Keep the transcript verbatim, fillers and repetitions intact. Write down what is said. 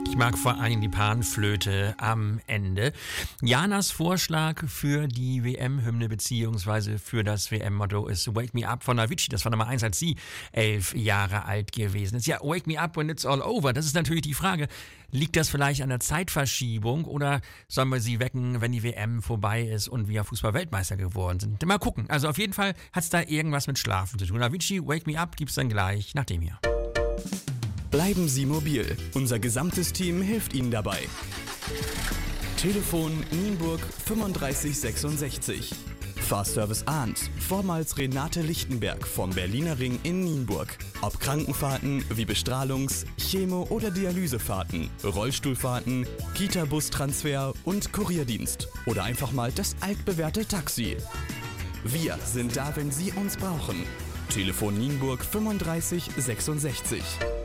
Ich mag vor allem die Panflöte am Ende. Janas Vorschlag für die W M-Hymne beziehungsweise für das W M-Motto ist Wake Me Up von Avicii. Das war Nummer eins, als sie elf Jahre alt gewesen ist. Ja, Wake Me Up when it's all over. Das ist natürlich die Frage. Liegt das vielleicht an der Zeitverschiebung oder sollen wir sie wecken, wenn die W M vorbei ist und wir Fußball-Weltmeister geworden sind? Mal gucken. Also auf jeden Fall hat es da irgendwas mit Schlafen zu tun. Avicii, Wake Me Up gibt's dann gleich nach dem hier. Bleiben Sie mobil. Unser gesamtes Team hilft Ihnen dabei. Telefon Nienburg fünfunddreißig sechsundsechzig. Fahrservice Arndt, vormals Renate Lichtenberg vom Berliner Ring in Nienburg. Ob Krankenfahrten wie Bestrahlungs-, Chemo- oder Dialysefahrten, Rollstuhlfahrten, Kita-Bus-Transfer und Kurierdienst. Oder einfach mal das altbewährte Taxi. Wir sind da, wenn Sie uns brauchen. Telefon Nienburg fünfunddreißig sechsundsechzig.